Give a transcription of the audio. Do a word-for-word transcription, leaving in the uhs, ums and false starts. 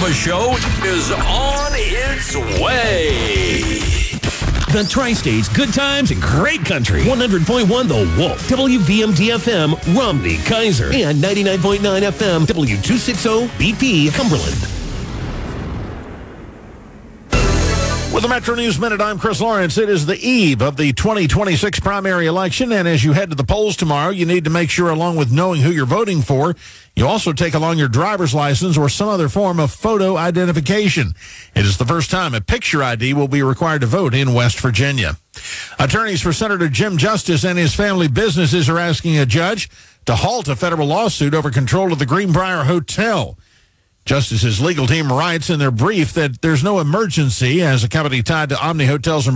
a show is on its way. The Tri-States, good times and great country. one hundred point one The Wolf, W V M D F M, Romney, Kaiser, and ninety-nine point nine F M, W two sixty B P, Cumberland. With the Metro News Minute, I'm Chris Lawrence. It is the eve of the twenty twenty-six primary election, and as you head to the polls tomorrow, you need to make sure, along with knowing who you're voting for, you also take along your driver's license or some other form of photo identification. It is the first time a picture I D will be required to vote in West Virginia. Attorneys for Senator Jim Justice and his family businesses are asking a judge to halt a federal lawsuit over control of the Greenbrier Hotel. Justice's legal team writes in their brief that there's no emergency as a company tied to Omni Hotels and